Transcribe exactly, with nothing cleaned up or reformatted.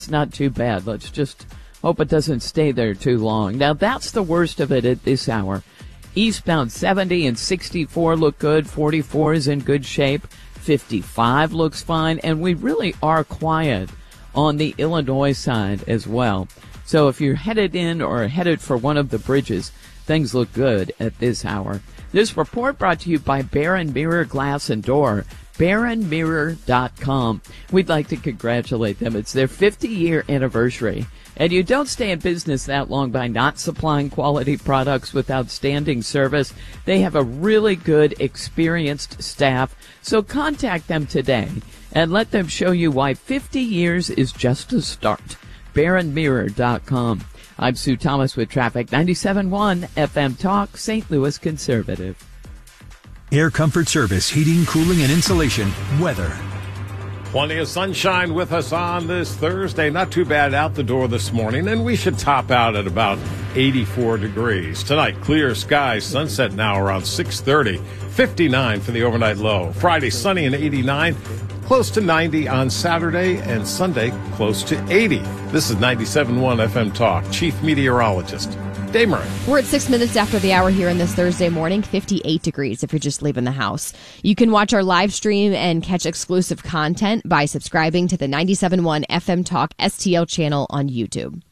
It's not too bad. Let's just hope it doesn't stay there too long. Now, that's the worst of it at this hour. Eastbound seventy and sixty-four look good. forty-four is in good shape. fifty-five looks fine. And we really are quiet on the Illinois side as well. So if you're headed in or headed for one of the bridges, things look good at this hour. This report brought to you by Barron Mirror Glass and Door. Barron Mirror dot com. We'd like to congratulate them. It's their fifty-year anniversary. And you don't stay in business that long by not supplying quality products with outstanding service. They have a really good, experienced staff. So contact them today and let them show you why fifty years is just a start. Barron Mirror dot com. I'm Sue Thomas with traffic. ninety-seven point one F M Talk, Saint Louis Conservative. Air Comfort Service, heating, cooling, and insulation. Weather. Plenty of sunshine with us on this Thursday. Not too bad out the door this morning, and we should top out at about eighty-four degrees. Tonight, clear skies, sunset now around six thirty, fifty-nine for the overnight low. Friday, sunny and eighty-nine, close to ninety on Saturday, and Sunday, close to eighty. This is ninety-seven point one F M Talk. Chief Meteorologist Dave Murray. We're at six minutes after the hour here on this Thursday morning, fifty-eight degrees if you're just leaving the house. You can watch our live stream and catch exclusive content by subscribing to the ninety-seven point one F M Talk S T L channel on YouTube.